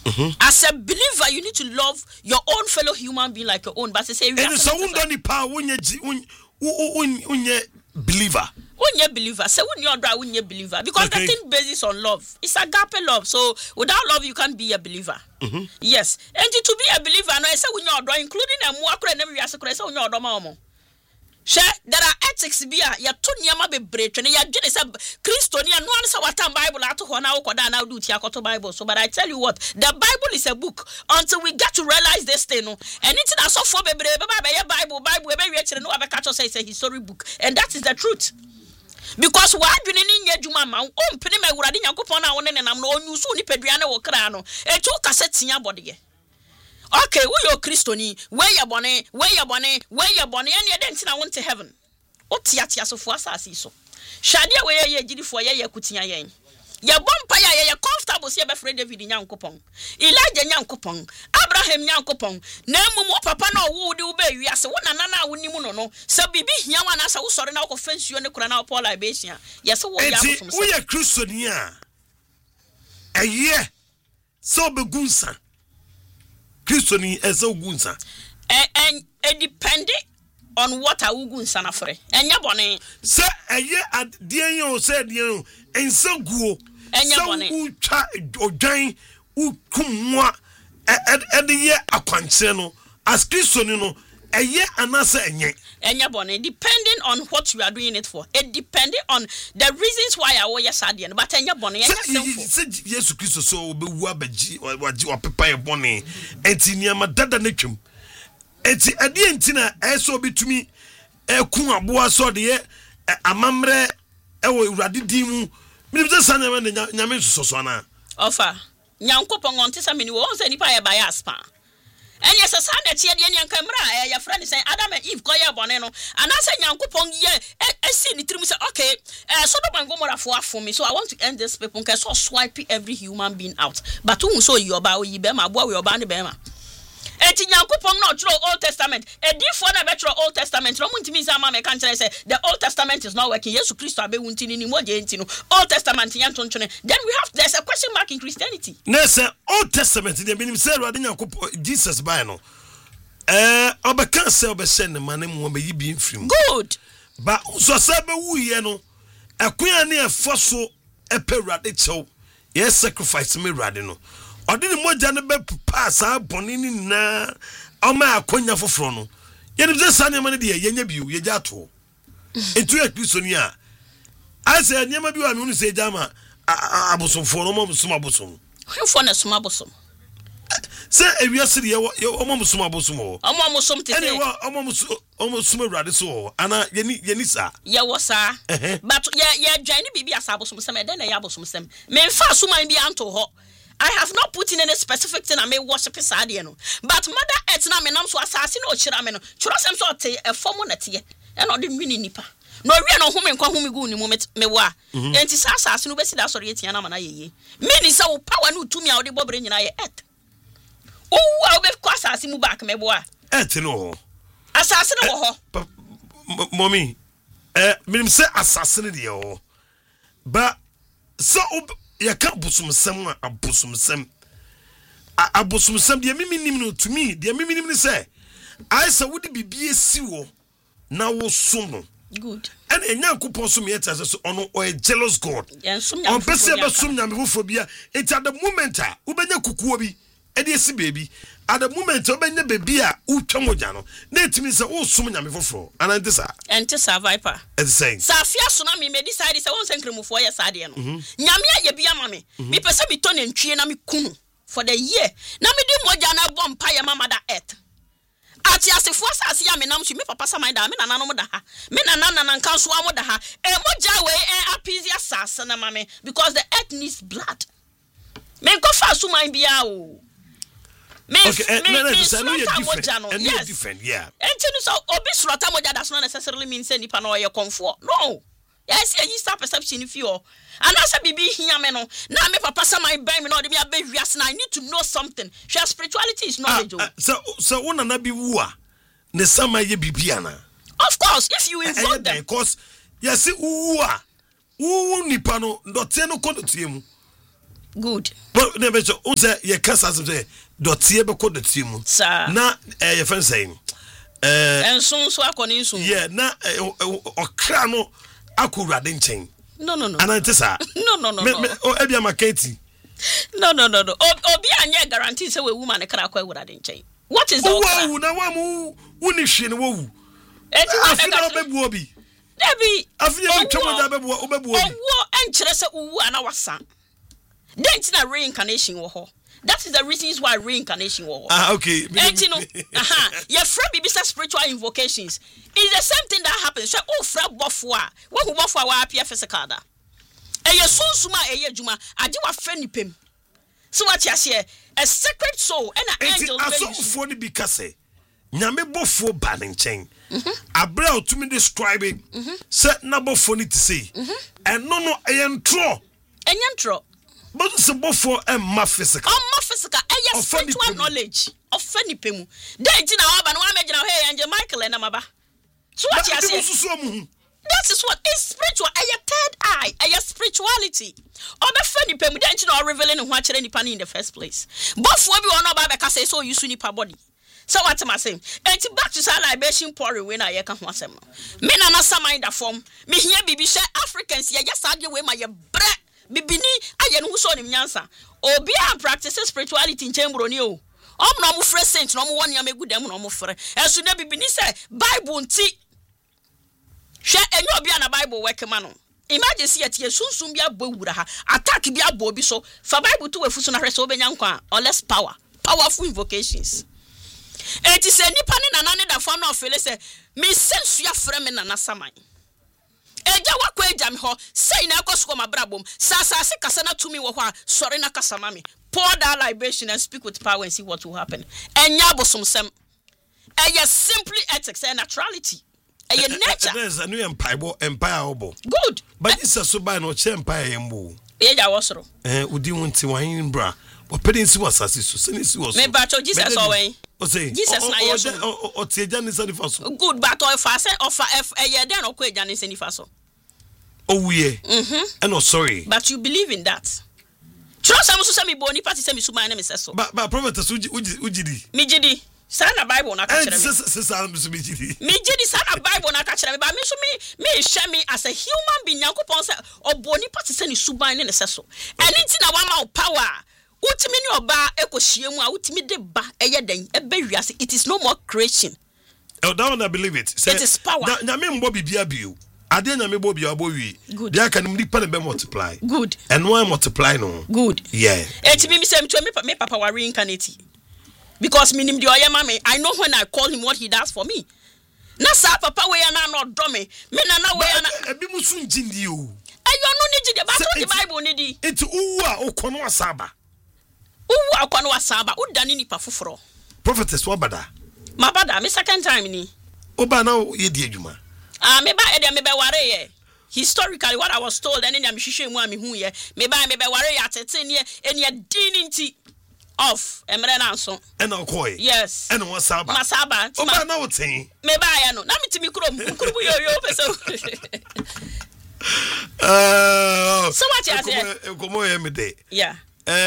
As a believer, you need to love your own fellow human being like your own. But say, and so don't power when you believer. When you believer, say when you're believer, because the thing basis on love. It's agape love. So without love, you can't be a believer. Yes, and to be a believer, no, I say when you're including a mwakre and every asakre, say when you're domo. There are ethics be ya to niama be break and ya jene say Christiania no answer what Bible at ho na ukoda na do tia koto Bible. So but I tell you what, the Bible is a book until we get to realize this thing. And it's not so for Bible we reach no abeka say it's a history book, and that is the truth. Because why do you need Juma ma penny me wurade Yakopon na won nenam no onyu so ni padua na wo kra no e tu cassette nya bode. Okay, we your Christoni, where your bonnet, and you didn't want to heaven. What tiatia so for us, so Shadia, where ye did for ye kutia yen. Ya bumpire, ya comfortable, see afraid David in Yankopon, Elijah Yankopon, Abraham Yankopon, Nemo papa no would obey you as one another when you know. So be Yaman as I was sorry now offense you and the Corona Paul Libasia. Yes, we are Christonia. A year so begunsa. Christoni ezo gunsa. And it depending on what I will gunsa na free. And ya bone. Say a year at Dian said you and so go. And ya bone. Ucha ojan ukumwa at the year akwanseno as Christoni no a year anasa enye. And ya bone depending on what you are doing it for. It depending on the reasons why I was sadian. But and ya bone said Jesus Christ so be wabaji wa pepa e bone enti niama dada na twem enti ade entina eso betumi ekun aboa so de amamre ewo urade dimu minim se sanema nyame soso na ofa nyankopon onte sa meni wo se nipa ya bias pa. And yes, a son that here the camera, your friend is saying Adam and Eve, Koya Boneno, and I said, Yankupon, I see the trim say, okay, so don't go for me. So I want to end this paper because so swipe every human being out. But who saw you about Yibema, boy, your band Bema? And Yankupon not through Old Testament, a different better Old Testament. Roman to me, some can't say the Old Testament is not working. Yes, Christ, I be wanting any more Old Testament, Yanton. Then we have there's a question mark in Christianity. No, sir, Old Testament, they been said, Jesus by no. I can't say, send the man who may be in film. Good. But so sabe we no, a queen near fossil a peradicho, yes, sacrifice me radino. I didn't want to pass out bonini na ama akonya foforo no ye dem say nyama de ye nya biu ye jato etu e Christonia I say nyama biu anu say jama abosomfo no mo sum abosom hwefo na sum abosom say ewiase de ye omo sum abosom ho omo sum te say omo sum urade so ana ye ni sa ye wo sa but ye dwan ni bibi asabosom sem e den na ye abosom sem me fa suman bi anto ho. I have not put in any specific thing I may worship his adiano. But mother etna me nam so assassin or chirameno. Churasem so te a form on it, and not the mini nipa. No, we are no home and come home in moment me wa. And it's assassin who best or yet yana ye. Many so power no to me out the bobber in I et. Oh, I'll be assassin back me boy. Et no assassin or mommy. Minim say assassin dio. But so ya ka busum sem abusum sem de miminim no to me de miminim ni say I say wo de bibie si wo na wo som no good and Yankopon som yet as so ono o a jealous God on pese be som nyame hofobia it at the moment a wo benya kukuo bi e de esi baby at the moment wo benya baby a utwamoja no na etimi say wo som nyame foforo anantisa entisa viper it's saying safia so na me decide say won sankremufo ya sade no nyame ya bia mame me pese bi to na ntwie na me kunu for the year na me di moja na bompa ya mama da earth ati asefo asase ya me nam so me papa samai da me nananom da ha me nanana nan kan so amoda ha e moja we appease asase na mame because the earth needs blood me go fa so man bia o me okay, yes. different, yeah. And so obi surata moja does not necessarily mean say nipa no ye comfort. No. Yes, you start perception if you and as a baby here me no na me papa samai buy me no de me abe wiase na I need to know something. Share spirituality is knowledge. So una na bi wu a ne samai ye bibia na. Of course, if you involve them because yes wu a wu nipa no ndote no kono tie mu. Good. But never so unse ye kasa say dotie be ko dotie mu. Na ye friend saying enso so akoni nso. Yeah, na okra no akurade nchen. No. Anantisa. No. O ebia maketi. No. Obi anya guarantee say we woman e kra kwa awurade nchen. What is the Wow, na wa mu woni hwe ne wo. Afina obebu obi. Debi. Afina me twemo da bebu obebu obi. Owo enkyere se uwu ana wasa. Then na reincarnation wo ho. That is the reasons why reincarnation wo ho. Okay. Your friend be spiritual invocations. It's the same thing that happens. So friend bofwa. When who bofwa wa appear physical da. E ye sunsuma e ye djuma, ade wa friend ni pem. So what you say? A sacred soul and an angel. Aso fo ni bi kase. Nyame bofo ba ne nchen. Abra to me describe it. Say na bofo ni to say. And no eyentro. Eyentro. But it's bofo and ma physical. Ma physical. Eya spiritual knowledge of feni pemu. Then tina wa ba no amagina hey Angel Michael na maba. So what you say? That is what is spiritual. A third eye, a spirituality. Other funny pem, then you know revealing who actually nipa in the first place. But for we all know about because so you see nipa body. So what am I saying? And back to say libation pouring when I can want some. Men are not some in the form. Me here bibi share Africans. Ya just argue with my bread. Bibini ayen who saw him yansa. Obi a practices spirituality in chamber ni o. No mu fresh saint no mu one ya me good dem no mu frɛ. Enso na bibini say Bible nti hwe enyo obi na Bible work ma no. Imagine see atie sunsun bia bowura ha. Attack bia bo bi so. For Bible to wefu so na hwɛ so obenya nkwa or less powerful invocations. Eti se nipa ne nana da fam na ofele se me sensu ya frɛ me nana saman. Eja wakwa eja me ho sei na ekosko mabrabom sasase kasa na tumi wo ho a sori na kasa ma me. Pour that libation and speak with power and see what will happen. Enya bosom sem. Eye simply ethics and naturality. Eye nature. There's a new empire obo. Good. But this is so by no empire embo. Eja wosoro. Udi wonti wan bra. But pedinsi was asisu. Senisi was. Me bacho Jesus owen. O say Jesus na yeso. O tieja ni sani faso. Good, but o fa say offer eye den o ko eja ni sani faso. Oh yeah. And no sorry. But you believe in that. Trust am so say me boni party say me suma na me say so. But prophet ujidi. Me jidi. Sana Bible na ka kire me. Me jidi. Me jidi sana Bible na ka kire me. But me so me share me as a human being Nyankopon say oboni party say ni suban ne say so. Anything na wa ma power. Utimi ni oba ekohie mu a utimi de ba eye den ebe wiase. It is no more creation. Oh, that one I believe it. It is power. Na me mbo bibia bio. Ade na me bo bia bo wi. Dia kan me nipa be multiply. Good. And why multiply no? Good. Yeah. Eti me say me papa wa reincarnate. Because me nim de oyema me, I know when I call him what he does for me. Na sa papa we na no do me. Me na we na ebi musu njindi o. Ayo no ni jide ba to the Bible ni di. Eti uwu a okono asaba. Uwu akono asaba, udani nipa foforo. Prophetess wabada. Mabada me second time ni. Oba na ye di adwuma. Me ba e de me be ware ye. Historically what I was told and then I'm hwehwe mu ami hu ye. Me ba ware ye atete ne ene din nti off emre na nso. Ena okoi. Yes. Ena wasaba. Masaba. Oba na woten. Me ba ye no. Na mitimi krom yo pese. So what you say? Komo ye me de. Yeah.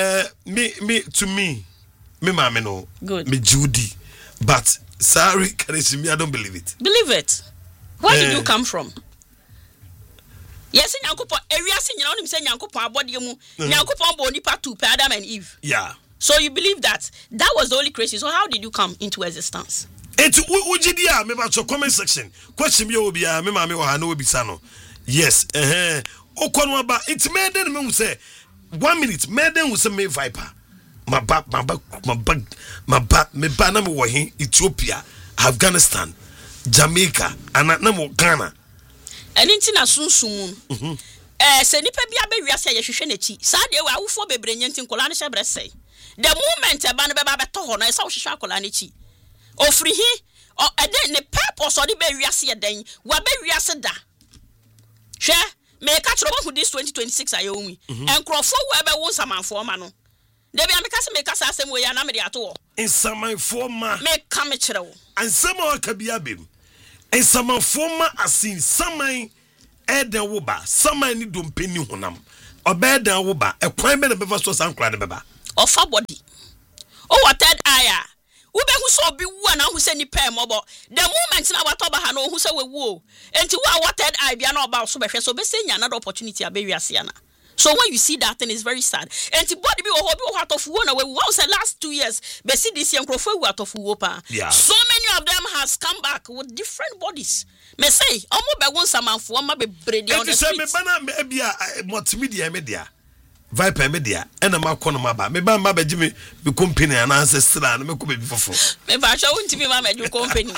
Me mama no. Good. Me Judy. But sorry, I don't believe it. Believe it. Where did you come from? Yes, Nyankopon ewiase nyina onim say Nyankopon abode mu. Nyankopon bo nipa two Adam and Eve. Yeah. So you believe that was the only creation. So how did you come into existence? It's ujidia me ba comment section. Question me obi a me mama wo ha na obisa no. Yes, okono aba it made them me say 1 minute made them say me viper. My ba me ba na me wo he Ethiopia, Afghanistan, Jamaica, and na mo Ghana. And inti na sunsun. Se nipa bia be wiase ye hwehwe nachi. Sa de wa awufo bebre nyanti nkola ne hyebre sei. The moment e ba no be ba beto ho no e sa wo hwehwe akola ne chi. Ofri hi o eden ne purpose o de be wiase ye den. Wa be wiase da. Hwe me ka tro bo this 2026 ayomi. Enkrofo wo e be won samanfo ma no. De bia me ka se me ka sa asem wo ya na me de ato wo. Samanfo ma. Me ka me kire wo. Ansem o ka bia bem. Samanfo ma asin saman eden wo ba. Saman ni dompeni honam. obeda wo ba e kwan be na befa so sankra de beba ofa body o what third eye ube hu so bi wu na hu se ni pay mobo the moment na watoba ha no hu se we wu enti wa what third eye bia na oba so behwe so be se nya another opportunity abewiase na. So when you see that thing, it's very sad. And to body be out of one away. What was the last 2 years? But see this young crofo out of Wopa. Yeah. So many of them has come back with different bodies. Me say, I'm be one some for my be brady on the streets. Me be multimedia media. Viper media. And I'm a maba. Me ba maba Jimmy be company and ancestor and me could be before. Me ba show to be mama do company.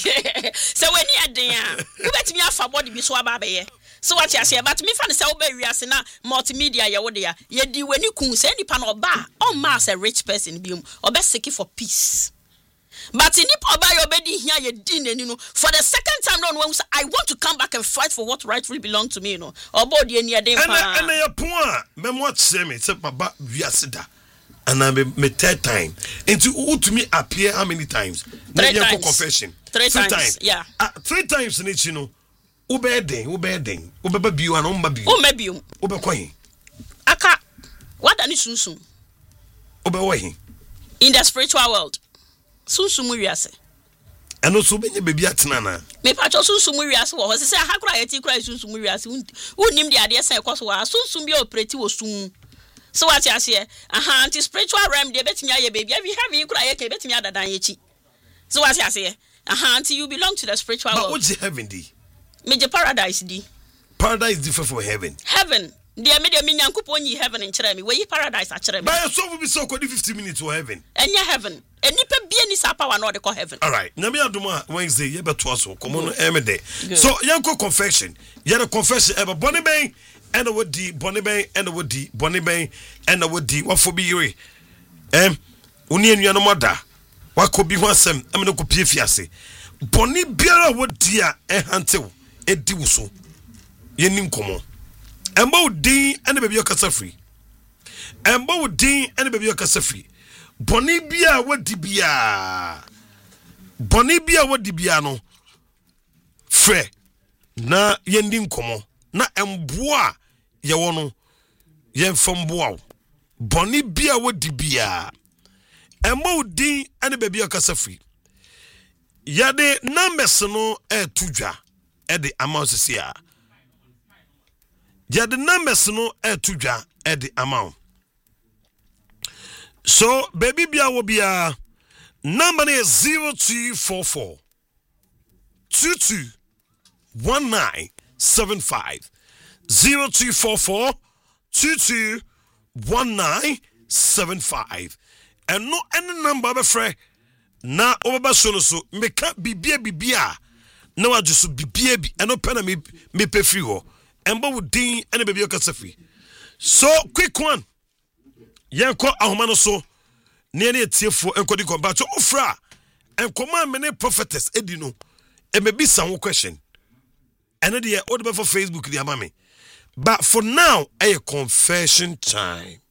So when you are there, you bet me have body be so ababe. So what you say, but me fan say we are na multimedia ye wo there. Ye di weni kun say nipa no ba on mass a rich person bi or be seeking for peace. But in nipa ba your bedi here ye din no for the second time no when I want to come back and fight for what rightfully belongs to me no. Obo di eni ade pa. And your point, me what say me say baba wiasida. And I me third time. Into who to me appear how many times? 3 times. Confession. 3 times. Yeah. 3 times in it, you know. Ubeden. Ubeba biu and umbabiu. Umebiu. Ubekwahi. Aka. What ani sunsun? Ubewahi. In the spiritual world. Sunsun mu wiase. And also benye baby atenana. Me pa cho sunsun mu wiase wo. Se ha kura yeti kura sunsun mu wiase. Unim de ade se ekoso wa sunsun bi operate wo sun. So what you say? Anti spiritual realm de betimi aye baby. We have you kura ye ke betimi adadan yechi. So what you say? Until you belong to the spiritual world. But what's heaven di? Major paradise di. Paradise different from heaven. Heaven. Dear media me nyankopon yi heaven in chere me. We paradise a chere me. But so we be so 50 minutes to heaven. Enya heaven. Enipa bia ni sa power no de call heaven. All right. Nyame adoma Wednesday ye beto so. Come on emede. So yanko confession. Ye the confession ever Bonnie Ben and the wodi Bonnie Ben and the wodi Bonnie Ben and the wodi what for be yere. Uni enuanom ada. Wakobi ho asem amene ko pie fiase. Bonnie biara wodi a hantew edi wuso. Ye nim komo. Emba udin ene baby okasa free. Emba udin ene baby okasa free. Bonnie bia wadi bia. Bonnie bia wadi bia no. Fre na ye nim komo. Na emboa ye wono ye mfamboa. Bonnie bia wadi bia. Emba udin ene baby okasa free. Yade numbers no tudwa e de amount sia. Yade numbers no tudwa e de amount. So baby bia wo bia number is 0244 221975 0244 221975 and no any number be free. Na obaba so meka bibia na wajusu bibia bi eno pena me pefri ho emba wudin ene baby okasafi. So quick one yenko ahoma no so ne ene etiefo enkodi kombacho ofra enkoma mene prophetess edi no e me bisa one question ene de odebe for Facebook di amame but for now a confession time.